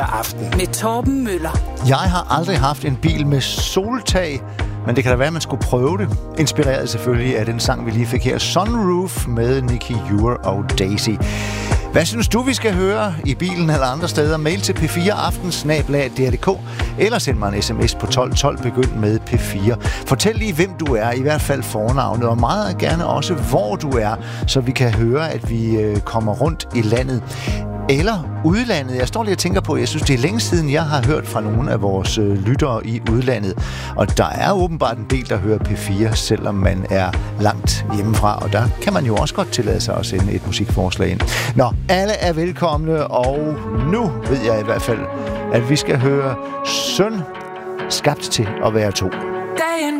Aften med Torben Møller. Jeg har aldrig haft en bil med soltag, men det kan da være, at man skulle prøve det. Inspireret selvfølgelig af den sang, vi lige fik her, Sunroof med Nicky Ure og Daisy. Hvad synes du, vi skal høre i bilen eller andre steder? Mail til p4aften@dr.dk eller send mig en sms på 1212, begynd med P4. Fortæl lige, hvem du er, i hvert fald fornavnet, og meget gerne også, hvor du er, så vi kan høre, at vi kommer rundt i landet. Eller udlandet. Jeg står lige og tænker på, jeg synes, det er længe siden, jeg har hørt fra nogle af vores lyttere i udlandet. Og der er åbenbart en del, der hører P4, selvom man er langt hjemmefra. Og der kan man jo også godt tillade sig at sende et musikforslag ind. Nå, alle er velkomne, og nu ved jeg i hvert fald, at vi skal høre Søn, skabt til at være to. Dagen